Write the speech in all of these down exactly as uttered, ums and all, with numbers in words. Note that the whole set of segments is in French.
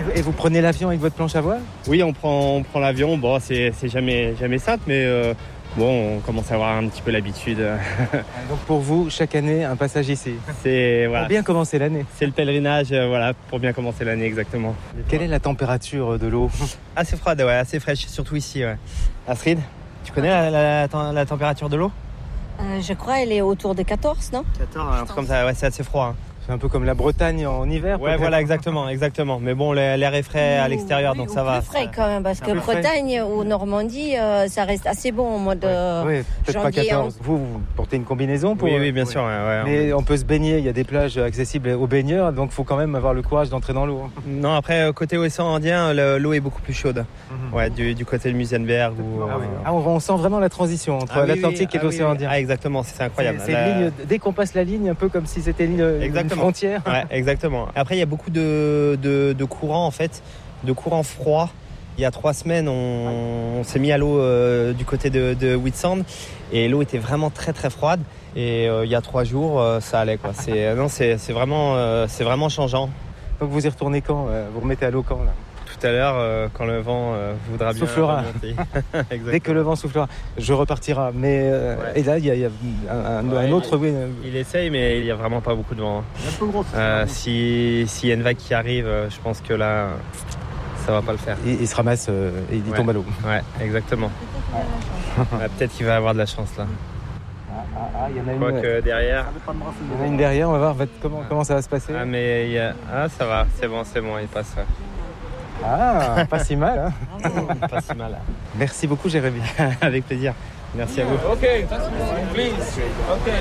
Et vous prenez l'avion avec votre planche à voile ? Oui, on prend, on prend l'avion. Bon, c'est, c'est jamais, jamais simple, mais euh, bon, on commence à avoir un petit peu l'habitude. Donc pour vous, chaque année, un passage ici. C'est, voilà, Pour bien commencer l'année. c'est le pèlerinage, euh, voilà, pour bien commencer l'année, exactement. Quelle est la température de l'eau ? Assez froide, ouais, assez fraîche, surtout ici, ouais. Astrid, tu connais la, la, la, la température de l'eau ? Euh, je crois qu'elle est autour de quatorze, non ? quatorze, un truc comme ça, ouais, c'est assez froid. Hein. C'est un peu comme la Bretagne en hiver. Ouais, peut-être. voilà, exactement, exactement. Mais bon, l'air est frais à l'extérieur, oui, donc ou ça va. plus frais quand même, parce que Plus frais. Bretagne ou Normandie, euh, ça reste assez bon en mode euh, Oui, peut-être pas janvier. quatorze. Vous, vous portez une combinaison pour... Oui, oui, bien sûr. Ouais, ouais. Mais on peut se baigner, il y a des plages accessibles aux baigneurs, donc il faut quand même avoir le courage d'entrer dans l'eau. Non, après, côté océan Indien, le- l'eau est beaucoup plus chaude. Mhm. Ouais, du, du côté de Musenberg. Ou, Ah oui. euh, Ah, on, on sent vraiment la transition entre Ah oui, l'Atlantique oui, et ah l'océan oui, oui. Indien. Ah, exactement, c'est incroyable. C'est La- une ligne, dès qu'on passe la ligne, un peu comme si c'était une, une Exactement. frontière. Ouais, exactement. Après, il y a beaucoup de, de, de courants, en fait, de courants froids. Il y a trois semaines, on, on s'est mis à l'eau euh, du côté de, de Whitsand et l'eau était vraiment très très froide. Et euh, il y a trois jours, euh, ça allait, quoi. C'est, non, c'est, c'est, vraiment, euh, c'est vraiment changeant. Donc vous y retournez quand euh, Vous remettez à l'eau quand là Tout à l'heure, euh, quand le vent euh, voudra bien Soufflera. remonter. Dès que le vent soufflera, je repartira. Mais euh, Ouais. et là, il y a, il y a un, un- Ouais, un autre. oui, euh, Il essaye, mais il n'y a vraiment pas beaucoup de vent. Euh, si, s'il y a une vague qui arrive, euh, je pense que là, ça va pas le faire. il, il se ramasse euh, et il Ouais. tombe à l'eau. Ouais, exactement. Ouais, peut-être qu'il va avoir de la chance là. Ah, il y en a une, Quoique derrière. il y en a une derrière. On va voir va- comment, comment ça va se passer. Ah, mais il y a... ah, ça va, c'est bon, c'est bon, il passe. Ouais. Ah, pas si mal. Hein. Pas si mal. Merci beaucoup, Jérémy. Avec plaisir. Merci à vous. Okay, please. Okay.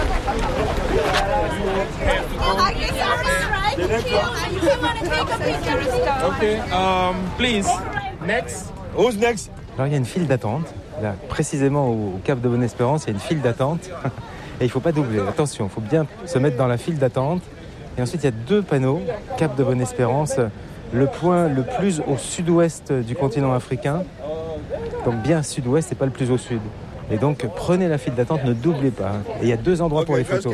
Okay. Um, please. Next. Who's next? Alors, il y a une file d'attente. Là, précisément au au Cap de Bonne-Espérance, il y a une file d'attente. Et il ne faut pas doubler. Attention, il faut bien se mettre dans la file d'attente. Et ensuite, il y a deux panneaux. Cap de Bonne-Espérance, le point le plus au sud-ouest du continent africain. Donc bien sud-ouest et pas le plus au sud. Et donc, prenez la file d'attente, ne doublez pas. Et il y a deux endroits pour les photos.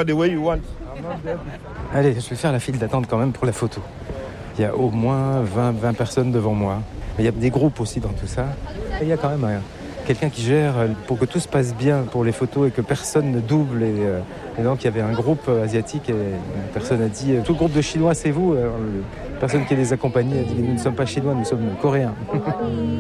Allez, je vais faire la file d'attente quand même pour la photo. Il y a au moins vingt, vingt personnes devant moi. Mais il y a des groupes aussi dans tout ça. Et il y a quand même un- quelqu'un qui gère pour que tout se passe bien pour les photos et que personne ne double. Et, euh, et donc il y avait un groupe asiatique et une personne a dit « Tout le groupe de Chinois, c'est vous ?» Alors, la personne qui les accompagnait a dit « Nous ne sommes pas Chinois, nous sommes Coréens. »